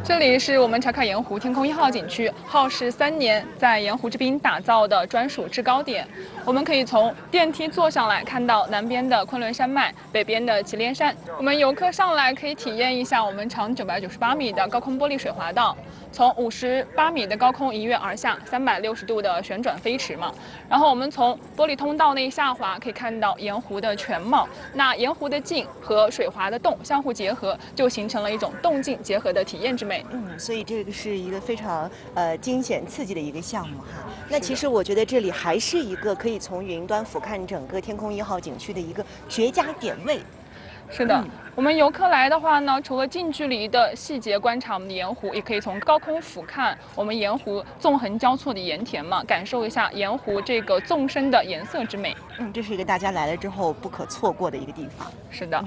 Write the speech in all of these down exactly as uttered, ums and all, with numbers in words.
这里是我们茶卡盐湖天空一号景区，耗时三年，在盐湖之滨打造的专属制高点。我们可以从电梯坐上来，看到南边的昆仑山脉，北边的祁连山。我们游客上来可以体验一下我们长九百九十八米的高空玻璃水滑道，从五十八米的高空一跃而下，三百六十度的旋转飞驰嘛。然后我们从玻璃通道内下滑，可以看到盐湖的全貌。那盐湖的静和水滑的动相互结合，就形成了一种动静结合的体验之美。 嗯，所以这个是一个非常呃惊险刺激的一个项目哈。那其实我觉得这里还是一个可以从云端俯瞰整个天空一号景区的一个绝佳点位。 是的， 嗯、 我们游客来的话呢，除了近距离的细节观察我们的盐湖，也可以从高空俯瞰我们盐湖纵横交错的盐田嘛，感受一下盐湖这个纵深的颜色之美。 嗯，这是一个大家来了之后不可错过的一个地方。 是的。嗯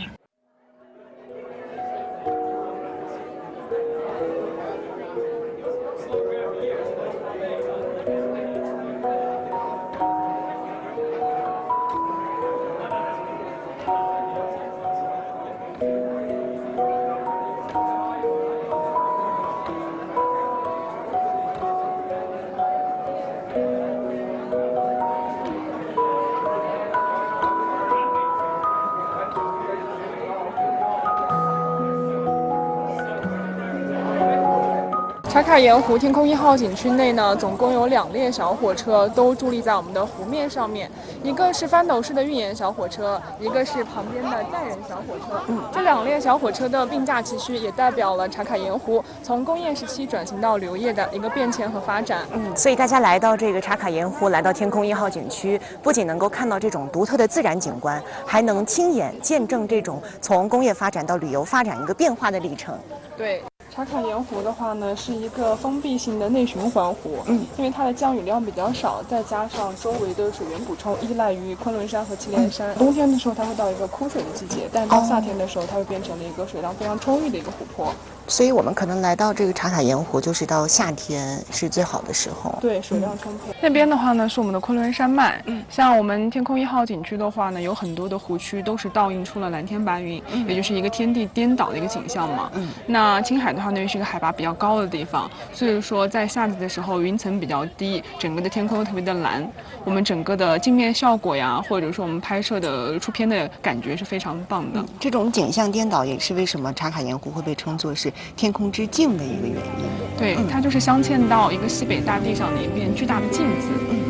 茶卡盐湖天空一号景区内呢，总共有两列小火车都伫立在我们的湖面上面，一个是翻斗式的运盐小火车，一个是旁边的载人小火车。嗯，这两列小火车的并驾齐驱，也代表了茶卡盐湖从工业时期转型到旅游业的一个变迁和发展。 嗯，所以大家来到这个茶卡盐湖，来到天空一号景区，不仅能够看到这种独特的自然景观，还能亲眼见证这种从工业发展到旅游发展一个变化的历程。 对。茶卡盐湖的话呢，是一个封闭性的内循环湖，嗯，因为它的降雨量比较少，再加上周围的水源补充依赖于昆仑山和祁连山，嗯、冬天的时候它会到一个枯水的季节，但到夏天的时候，它会变成了一个水量非常充裕的一个湖泊。 所以我们可能来到这个茶卡盐湖，就是到夏天是最好的时候。 对，水量充沛。嗯、那边的话呢，是我们的昆仑山脉。嗯，像我们天空一号景区的话呢，有很多的湖区都是倒映出了蓝天白云，嗯、也就是一个天地颠倒的一个景象嘛。嗯，那青海的话呢，又是一个海拔比较高的地方，所以说在夏季的时候，云层比较低，整个的天空又特别的蓝，我们整个的镜面效果呀，或者说我们拍摄的出片的感觉是非常棒的。嗯、 这种景象颠倒也是为什么茶卡盐湖会被称作是天空之镜的一个原因。 对，嗯、它就是镶嵌到一个西北大地上的一面巨大的镜子。嗯